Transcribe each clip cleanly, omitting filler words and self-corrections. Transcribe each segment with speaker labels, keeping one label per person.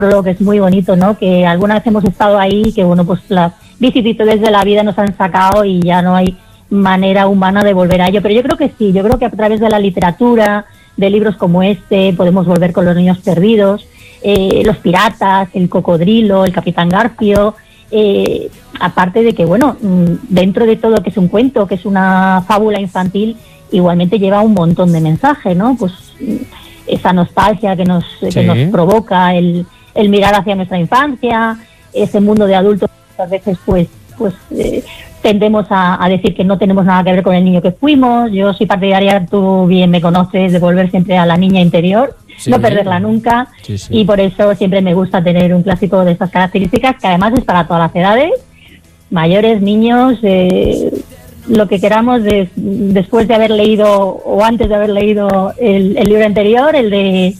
Speaker 1: que es muy bonito, ¿no? Que alguna vez hemos estado ahí, que bueno, pues las vicisitudes de la vida nos han sacado y ya no hay manera humana de volver a ello. Pero yo creo que sí, yo creo que a través de la literatura, de libros como este, podemos volver con Los niños perdidos, Los piratas, El cocodrilo, El capitán Garfio. Aparte de que, bueno, dentro de todo que es un cuento, que es una fábula infantil, igualmente lleva un montón de mensajes, ¿no? Pues esa nostalgia que nos provoca el mirar hacia nuestra infancia, ese mundo de adultos que muchas veces pues tendemos a decir que no tenemos nada que ver con el niño que fuimos. Yo soy partidaria, tú bien me conoces, de volver siempre a la niña interior, no perderla nunca, y por eso siempre me gusta tener un clásico de estas características, que además es para todas las edades, mayores, niños, lo que queramos, después de haber leído o antes de haber leído el libro anterior, el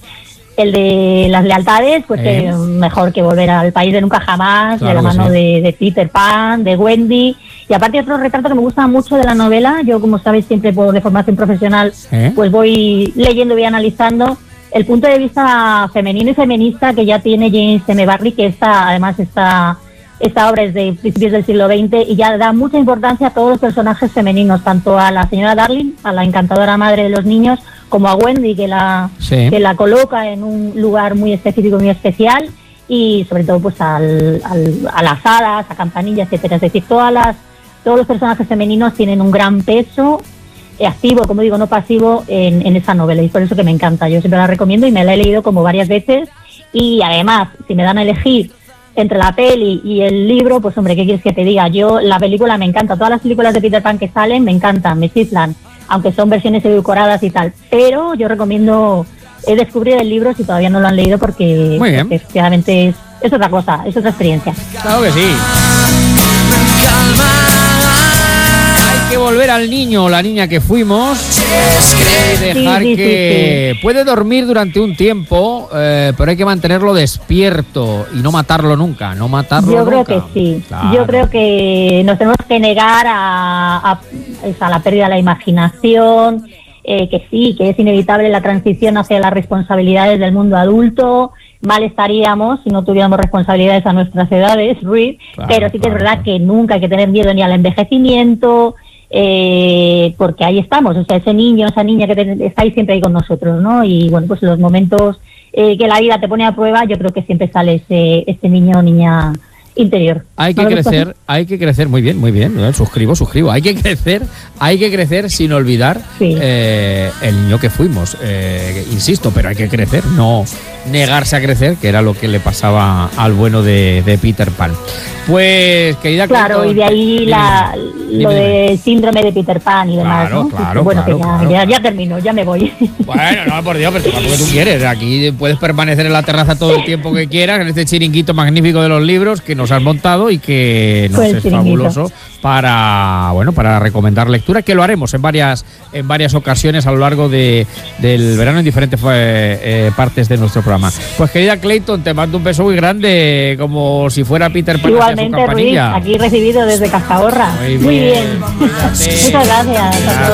Speaker 1: de las lealtades, pues mejor que volver al país de nunca jamás, claro, de la mano de Peter Pan, de Wendy. Y aparte otro retrato que me gusta mucho de la novela, yo como sabéis siempre de formación profesional, pues voy leyendo y voy analizando el punto de vista femenino y feminista que ya tiene James M. Barrie, que además esta obra es de principios del siglo XX y ya da mucha importancia a todos los personajes femeninos, tanto a la señora Darling, a la encantadora madre de los niños, como a Wendy, que la coloca en un lugar muy específico, muy especial, y sobre todo pues a las hadas, a Campanilla, etcétera. Es decir, todos los personajes femeninos tienen un gran peso, activo, como digo, no pasivo, en esa novela, y por eso que me encanta. Yo siempre la recomiendo y me la he leído como varias veces, y además, si me dan a elegir entre la peli y el libro, pues hombre, ¿qué quieres que te diga? Yo, la película me encanta, todas las películas de Peter Pan que salen me encantan, me chiflan, aunque son versiones edulcoradas y tal, pero yo recomiendo descubrir el libro si todavía no lo han leído, porque efectivamente es otra cosa, es otra experiencia.
Speaker 2: Claro que sí. Hay que volver al niño o la niña que fuimos, dejar que puede dormir durante un tiempo, pero hay que mantenerlo despierto y no matarlo nunca, Yo
Speaker 1: creo que sí, claro. Yo creo que nos tenemos que negar a la pérdida de la imaginación, que sí, que es inevitable la transición hacia las responsabilidades del mundo adulto. Mal estaríamos si no tuviéramos responsabilidades a nuestras edades, Ruiz, pero sí que es verdad que nunca hay que tener miedo ni al envejecimiento, porque ahí estamos, o sea, ese niño, esa niña que estáis siempre ahí con nosotros, ¿no? Y bueno, pues los momentos que la vida te pone a prueba, yo creo que siempre sale ese niño o niña interior.
Speaker 2: Hay que crecer, muy bien, suscribo. Hay que crecer sin olvidar el niño que fuimos, insisto, pero hay que crecer, no negarse a crecer, que era lo que le pasaba al bueno de Peter Pan. Pues, querida
Speaker 1: Clayton, y de ahí lo del síndrome de Peter Pan y demás, ¿no? Bueno, ya termino, ya me voy.
Speaker 2: Bueno, no, por Dios, pero tú tú quieres. Aquí puedes permanecer en la terraza todo el tiempo que quieras, en este chiringuito magnífico de los libros que nos has montado y que nos es fabuloso para recomendar lectura, que lo haremos en varias ocasiones a lo largo del verano en diferentes partes de nuestro programa. Pues, querida Clayton, te mando un beso muy grande, como si fuera Peter Pan.
Speaker 1: Igualmente, Ruiz, aquí recibido desde Cazahorra. Muy bien. Muchas gracias.